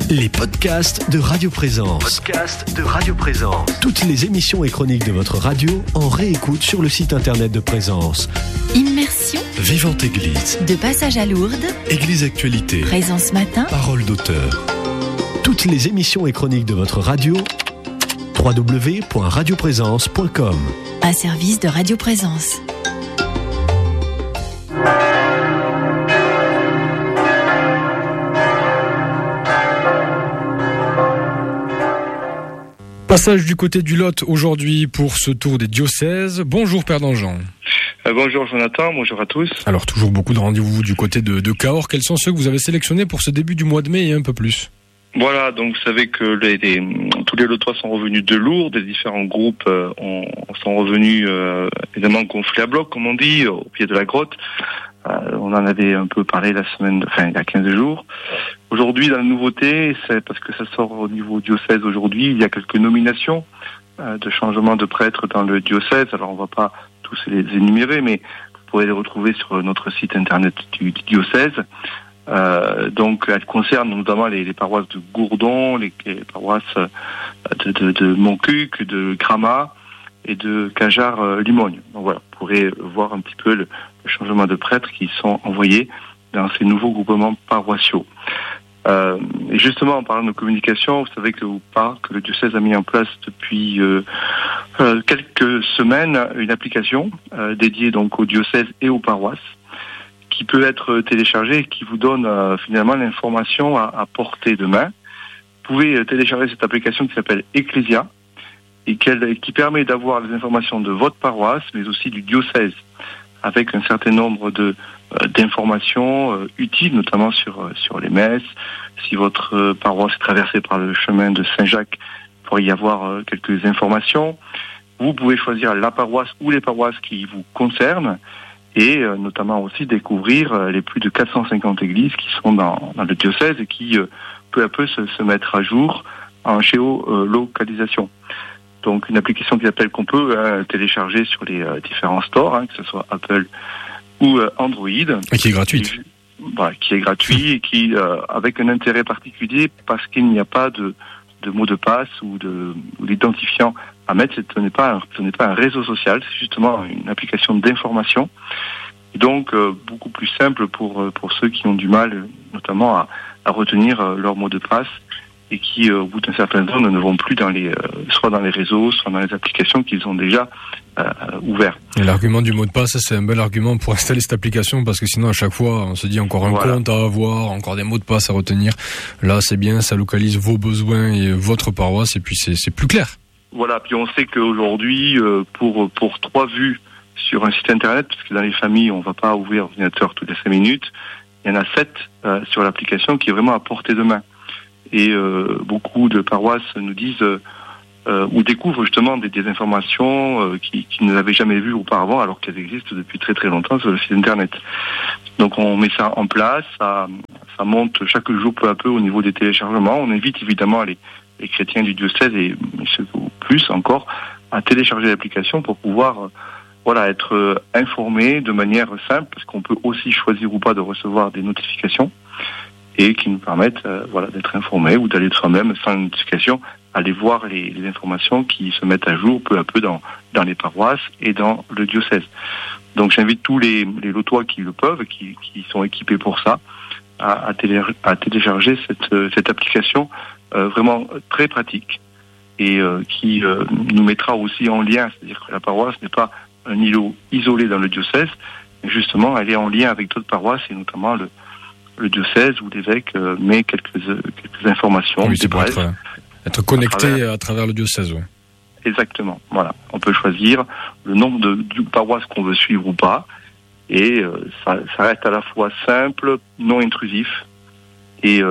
Les podcasts de Radio Présence. Toutes les émissions et chroniques de votre radio en réécoute sur le site internet de Présence. Immersion. Vivante Église. De passage à Lourdes. Église Actualité. Présence matin. Parole d'auteur. Toutes les émissions et chroniques de votre radio. www.radioprésence.com. Un service de Radio Présence. Passage du côté du Lot aujourd'hui pour ce tour des diocèses. Bonjour Père Danjean. Bonjour Jonathan, bonjour à tous. Alors toujours beaucoup de rendez-vous du côté de Cahors. Quels sont ceux que vous avez sélectionnés pour ce début du mois de mai et un peu plus ? Voilà, donc vous savez que tous les lotois sont revenus de Lourdes, les différents groupes sont revenus évidemment gonflés à bloc, comme on dit, au pied de la grotte. On en avait un peu parlé il y a 15 jours. Aujourd'hui, la nouveauté, c'est parce que ça sort au niveau diocèse aujourd'hui, il y a quelques nominations de changement de prêtre dans le diocèse. Alors on va pas tous les énumérer, mais vous pourrez les retrouver sur notre site internet du diocèse. Donc elles concernent notamment les paroisses de Gourdon, les paroisses de Montcuq, de Gramat et de Cajar-Limogne. Donc voilà, vous pourrez voir un petit peu le changement de prêtres qui sont envoyés dans ces nouveaux groupements paroissiaux. Et justement, en parlant de communication, vous savez que le diocèse a mis en place depuis quelques semaines une application dédiée donc au diocèse et aux paroisses, qui peut être téléchargée et qui vous donne finalement l'information à portée de main. Vous pouvez télécharger cette application qui s'appelle Ecclesia et qui permet d'avoir les informations de votre paroisse, mais aussi du diocèse, avec un certain nombre d'informations utiles, notamment sur les messes. Si votre paroisse est traversée par le chemin de Saint-Jacques, il pourrait y avoir quelques informations. Vous pouvez choisir la paroisse ou les paroisses qui vous concernent et notamment aussi découvrir les plus de 450 églises qui sont dans le diocèse et qui peu à peu se mettre à jour en géolocalisation. Donc une application qu'on peut télécharger sur les différents stores, que ce soit Apple ou Android. Et qui est gratuite. Qui est gratuit et qui avec un intérêt particulier parce qu'il n'y a pas de mot de passe ou d'identifiant à mettre. Ce n'est pas un réseau social, c'est justement une application d'information. Et donc beaucoup plus simple pour ceux qui ont du mal notamment à retenir leur mot de passe et qui, au bout d'un certain temps, ne vont plus soit dans les réseaux, soit dans les applications qu'ils ont déjà ouvertes. Et l'argument du mot de passe, c'est un bel argument pour installer cette application, parce que sinon, à chaque fois, on se dit encore un compte à avoir, encore des mots de passe à retenir. Là, c'est bien, ça localise vos besoins et votre paroisse, et puis c'est plus clair. Voilà, puis on sait qu'aujourd'hui, pour 3 vues sur un site internet, parce que dans les familles, on ne va pas ouvrir l'ordinateur toutes les 5 minutes, il y en a 7 sur l'application qui est vraiment à portée de main. Et beaucoup de paroisses nous disent ou découvrent justement des informations qu'ils n'avaient jamais vues auparavant, alors qu'elles existent depuis très très longtemps sur le site internet. Donc on met ça en place, ça monte chaque jour peu à peu au niveau des téléchargements. On invite évidemment les chrétiens du diocèse et ceux plus encore à télécharger l'application pour pouvoir être informés de manière simple, parce qu'on peut aussi choisir ou pas de recevoir des notifications et qui nous permettent d'être informés ou d'aller de soi-même sans notification aller voir les informations qui se mettent à jour peu à peu dans les paroisses et dans le diocèse. Donc j'invite tous les lotois qui le peuvent, qui sont équipés pour ça, à télécharger cette application vraiment très pratique et qui nous mettra aussi en lien, c'est-à-dire que la paroisse n'est pas un îlot isolé dans le diocèse, mais justement elle est en lien avec d'autres paroisses et notamment le diocèse où l'évêque met quelques informations. Oui, c'est pour être connecté à travers le diocèse. Oui. Exactement. Voilà. On peut choisir le nombre de paroisses qu'on veut suivre ou pas. Et ça reste à la fois simple, non intrusif et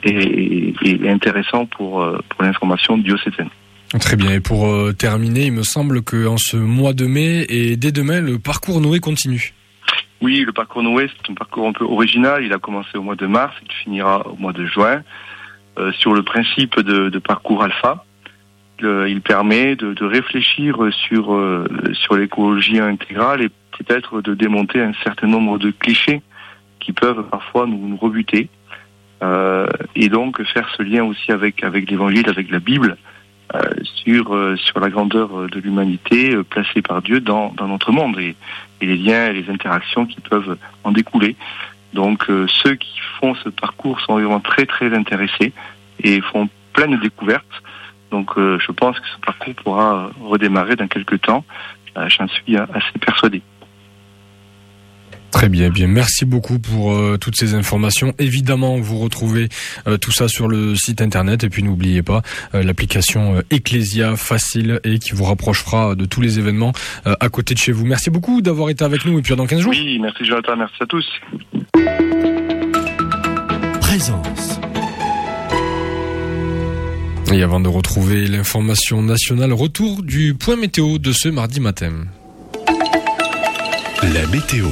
intéressant pour l'information diocésaine. Très bien. Et pour terminer, il me semble qu'en ce mois de mai et dès demain, le parcours Noé continue. Oui, le parcours Noé, c'est un parcours un peu original. Il a commencé au mois de mars, il finira au mois de juin. Sur le principe de parcours alpha, il permet de réfléchir sur l'écologie intégrale et peut-être de démonter un certain nombre de clichés qui peuvent parfois nous rebuter. et donc faire ce lien aussi avec l'Évangile, avec la Bible, sur la grandeur de l'humanité placée par Dieu dans notre monde et les liens et les interactions qui peuvent en découler. Donc ceux qui font ce parcours sont vraiment très très intéressés et font plein de découvertes. Donc je pense que ce parcours pourra redémarrer dans quelques temps. J'en suis assez persuadé. Très bien, bien. Merci beaucoup pour toutes ces informations. Évidemment, vous retrouvez tout ça sur le site internet et puis n'oubliez pas l'application Ecclesia, facile et qui vous rapprochera de tous les événements à côté de chez vous. Merci beaucoup d'avoir été avec nous et puis dans 15 jours. Oui, merci Jonathan, merci à tous. Présence. Et avant de retrouver l'information nationale, retour du point météo de ce mardi matin. La météo.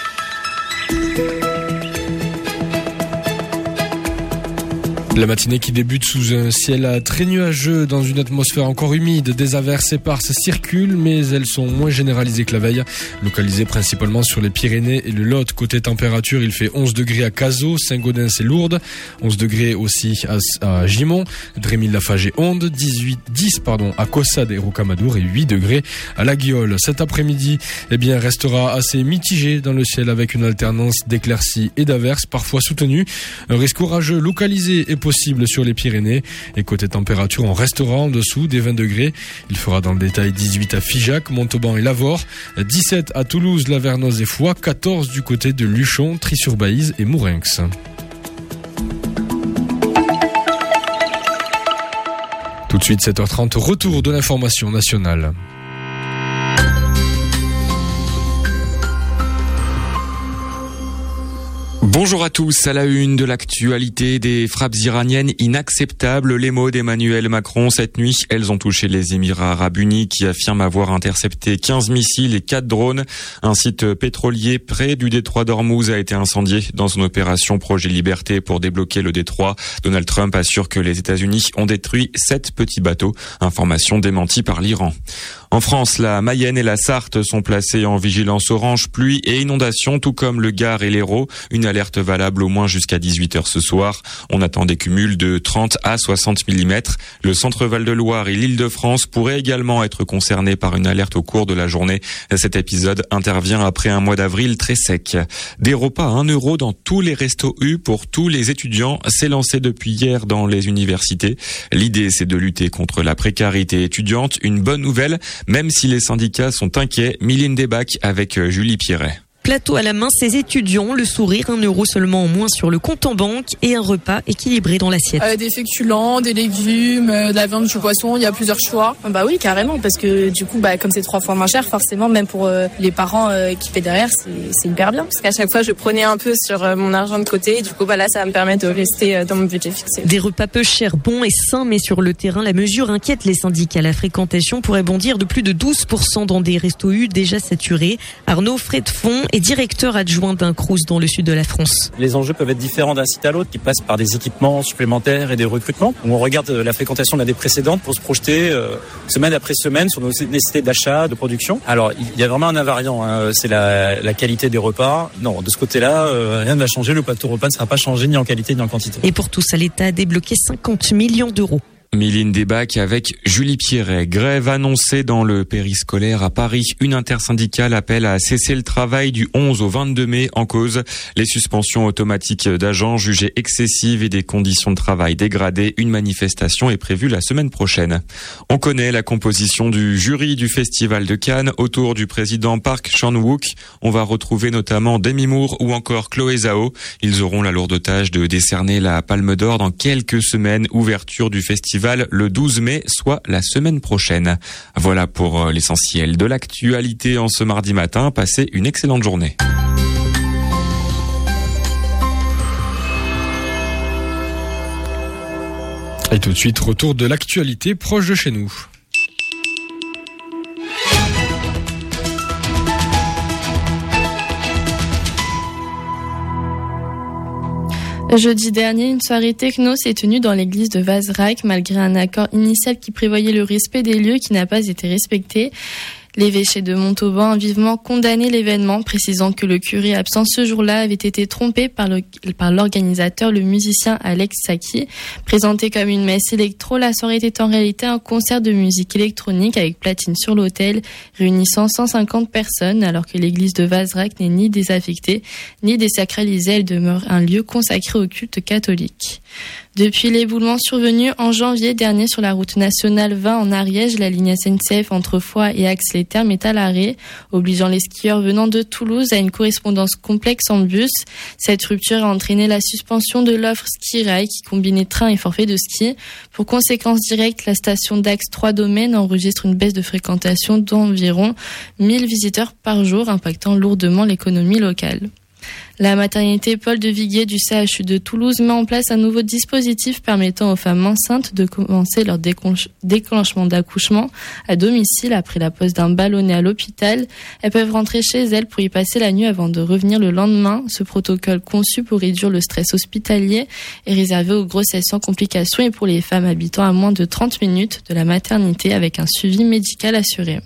La matinée qui débute sous un ciel très nuageux dans une atmosphère encore humide. Des averses éparses circulent, mais elles sont moins généralisées que la veille. Localisées principalement sur les Pyrénées et le Lot. Côté température, il fait 11 degrés à Cazaux, Saint-Gaudens et Lourdes. 11 degrés aussi à Gimont, Drémil-Laffage et Onde. 10 à Caussade et Rocamadour et 8 degrés à La Guiole. Cet après-midi, restera assez mitigé dans le ciel avec une alternance d'éclaircies et d'averses, parfois soutenues. Un risque orageux localisé est possible sur les Pyrénées et côté température on restera en dessous des 20 degrés. Il fera dans le détail 18 à Figeac, Montauban et Lavore, 17 à Toulouse, Lavernoz et Foix, 14 du côté de Luchon, Trie-sur-Baïse et Mourinx. Tout de suite 7h30, retour de l'information nationale. Bonjour à tous, à la une de l'actualité, des frappes iraniennes inacceptables. Les mots d'Emmanuel Macron cette nuit, elles ont touché les Émirats Arabes Unis qui affirment avoir intercepté 15 missiles et 4 drones. Un site pétrolier près du détroit d'Ormuz a été incendié dans une opération Projet Liberté pour débloquer le détroit. Donald Trump assure que les États-Unis ont détruit 7 petits bateaux. Information démentie par l'Iran. En France, la Mayenne et la Sarthe sont placées en vigilance orange pluie et inondation, tout comme le Gard et l'Hérault. Une alerte valable au moins jusqu'à 18h ce soir. On attend des cumuls de 30 à 60 mm. Le centre Val-de-Loire et l'Île-de-France pourraient également être concernés par une alerte au cours de la journée. Cet épisode intervient après un mois d'avril très sec. Des repas à 1 € dans tous les restos U pour tous les étudiants. C'est lancé depuis hier dans les universités. L'idée, c'est de lutter contre la précarité étudiante. Une bonne nouvelle, même si les syndicats sont inquiets. Mylène Debac avec Julie Pierret. Plateau à la main, ces étudiants, le sourire, 1 € seulement en moins sur le compte en banque et un repas équilibré dans l'assiette. Des féculents, des légumes, de la viande, du poisson, il y a plusieurs choix. Bah oui, carrément, parce que du coup, comme c'est 3 fois moins cher, forcément, même pour les parents qui paient derrière, c'est hyper bien. Parce qu'à chaque fois, je prenais un peu sur mon argent de côté et du coup, là, ça va me permettre de rester dans mon budget fixé. Des repas peu chers, bons et sains, mais sur le terrain, la mesure inquiète les syndicats. La fréquentation pourrait bondir de plus de 12% dans des restos U déjà saturés. Arnaud Fredfond est directeur adjoint d'un Crous dans le sud de la France. Les enjeux peuvent être différents d'un site à l'autre, qui passent par des équipements supplémentaires et des recrutements. On regarde la fréquentation de l'année précédente pour se projeter semaine après semaine sur nos nécessités d'achat, de production. Alors, il y a vraiment un invariant, c'est la qualité des repas. Non, de ce côté-là, rien ne va changer. Le plateau repas ne sera pas changé ni en qualité ni en quantité. Et pour tout ça, l'État a débloqué 50 millions d'euros. Mylène Debac avec Julie Pierret. Grève annoncée dans le périscolaire à Paris. Une intersyndicale appelle à cesser le travail du 11 au 22 mai en cause les suspensions automatiques d'agents jugées excessives et des conditions de travail dégradées. Une manifestation est prévue la semaine prochaine. On connaît la composition du jury du Festival de Cannes autour du président Park Chan-wook. On va retrouver notamment Demi Moore ou encore Chloé Zhao. Ils auront la lourde tâche de décerner la Palme d'Or dans quelques semaines. Ouverture du festival le 12 mai, soit la semaine prochaine. Voilà pour l'essentiel de l'actualité en ce mardi matin. Passez une excellente journée. Et tout de suite, retour de l'actualité proche de chez nous. Jeudi dernier, une soirée techno s'est tenue dans l'église de Vazerac, malgré un accord initial qui prévoyait le respect des lieux qui n'a pas été respecté. L'évêché de Montauban a vivement condamné l'événement, précisant que le curé absent ce jour-là avait été trompé par l'organisateur, le musicien Alex Saki. Présenté comme une messe électro, la soirée était en réalité un concert de musique électronique avec platine sur l'autel, réunissant 150 personnes, alors que l'église de Vazerac n'est ni désaffectée, ni désacralisée. Elle demeure un lieu consacré au culte catholique. Depuis l'éboulement survenu en janvier dernier sur la route nationale 20 en Ariège, la ligne SNCF entre Foix et Ax-les-Thermes est à l'arrêt, obligeant les skieurs venant de Toulouse à une correspondance complexe en bus. Cette rupture a entraîné la suspension de l'offre Ski-Rail qui combinait train et forfait de ski. Pour conséquence directe, la station d'Ax-3-Domaines enregistre une baisse de fréquentation d'environ 1000 visiteurs par jour, impactant lourdement l'économie locale. La maternité Paul de Viguier du CHU de Toulouse met en place un nouveau dispositif permettant aux femmes enceintes de commencer leur déclenchement d'accouchement à domicile après la pose d'un ballonnet à l'hôpital. Elles peuvent rentrer chez elles pour y passer la nuit avant de revenir le lendemain. Ce protocole conçu pour réduire le stress hospitalier est réservé aux grossesses sans complications et pour les femmes habitant à moins de 30 minutes de la maternité avec un suivi médical assuré.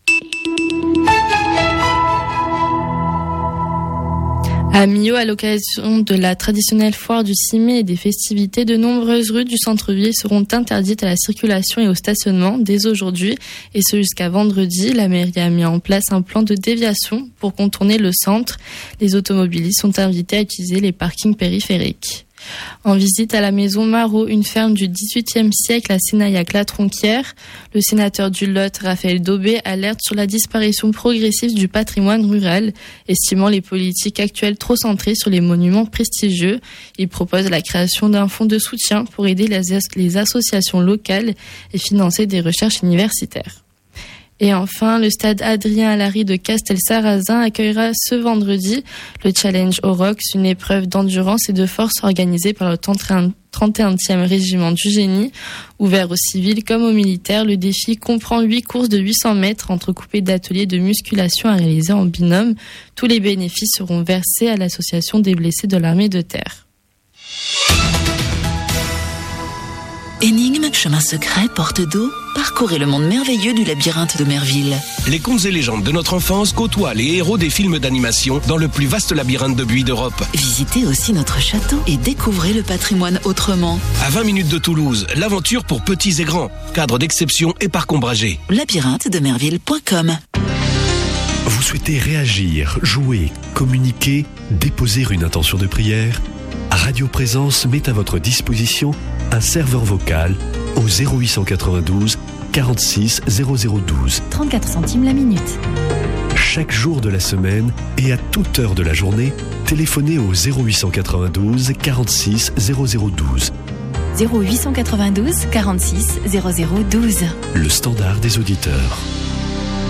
À Millau, à l'occasion de la traditionnelle foire du 6 mai et des festivités, de nombreuses rues du centre-ville seront interdites à la circulation et au stationnement dès aujourd'hui. Et ce jusqu'à vendredi, la mairie a mis en place un plan de déviation pour contourner le centre. Les automobilistes sont invités à utiliser les parkings périphériques. En visite à la maison Marot, une ferme du XVIIIe siècle à Sénaillac-la-Tronquière, le sénateur du Lot, Raphaël Daubé, alerte sur la disparition progressive du patrimoine rural, estimant les politiques actuelles trop centrées sur les monuments prestigieux. Il propose la création d'un fonds de soutien pour aider les associations locales et financer des recherches universitaires. Et enfin, le stade Adrien Allary de Castelsarrasin accueillera ce vendredi le Challenge Aurochs, une épreuve d'endurance et de force organisée par le 31e régiment du génie. Ouvert aux civils comme aux militaires, le défi comprend 8 courses de 800 mètres entrecoupées d'ateliers de musculation à réaliser en binôme. Tous les bénéfices seront versés à l'association des blessés de l'armée de terre. Énigmes, chemins secrets, portes d'eau, parcourez le monde merveilleux du labyrinthe de Merville. Les contes et légendes de notre enfance côtoient les héros des films d'animation dans le plus vaste labyrinthe de buis d'Europe. Visitez aussi notre château et découvrez le patrimoine autrement. À 20 minutes de Toulouse, l'aventure pour petits et grands. Cadre d'exception et parc ombragé. labyrinthe-de-merville.com. Vous souhaitez réagir, jouer, communiquer, déposer une intention de prière ? Radio Présence met à votre disposition un serveur vocal au 0892 46 0012. 34 centimes la minute. Chaque jour de la semaine et à toute heure de la journée, téléphonez au 0892 46 0012. 0892 46 0012. Le standard des auditeurs.